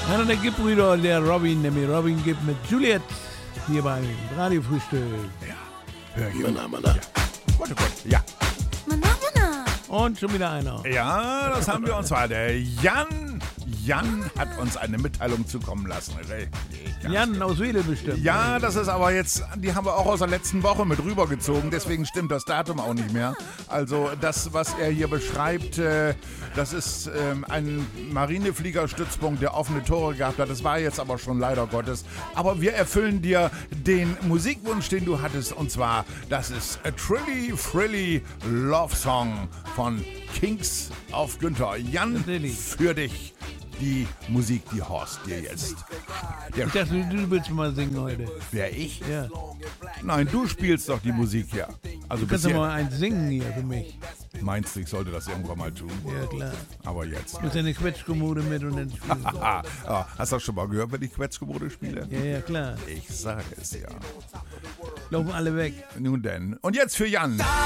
Einer der Gibb-Brüder, der Robin, nämlich Robin Gibb mit Juliet, hier beim Radiofrühstück. Hör hier. Ja. Gott, ja. Und schon wieder einer. Ja, das haben wir uns zwar. Der Jan hat uns eine Mitteilung zukommen lassen. Jan aus Wedel bestimmt. Ja, das ist aber jetzt, die haben wir auch aus der letzten Woche mit rübergezogen, deswegen stimmt das Datum auch nicht mehr. Also das, was er hier beschreibt, das ist ein Marinefliegerstützpunkt, der offene Tore gehabt hat. Das war jetzt aber schon leider Gottes. Aber wir erfüllen dir den Musikwunsch, den du hattest, und zwar, das ist A Trilly Frilly Love Song von Kings auf Günther. Jan, für dich die Musik, die Horst dir jetzt. Ich dachte, du willst mal singen heute. Wer, ich? Ja. Nein, du spielst doch die Musik hier. Also Du kannst doch mal eins singen hier für mich. Meinst du, ich sollte das irgendwann mal tun? Ja, klar. Aber jetzt. Du hast eine Quetschkommode mit und dann spielst du. Hast du das schon mal gehört, wenn ich Quetschkommode spiele? Ja, klar. Ich sage es ja. Laufen alle weg. Nun denn. Und jetzt für Jan.